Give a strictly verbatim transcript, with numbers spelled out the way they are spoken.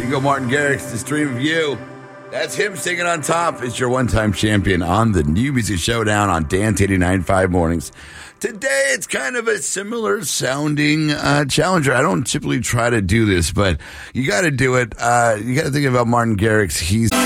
You go Martin Garrix, This Dream of You. That's him singing on top. It's your one-time champion on the New Music Showdown on Dance eighty-nine point five mornings. Today, it's kind of a similar sounding uh, challenger. I don't typically try to do this, but you got to do it. Uh, you got to think about Martin Garrix. He's...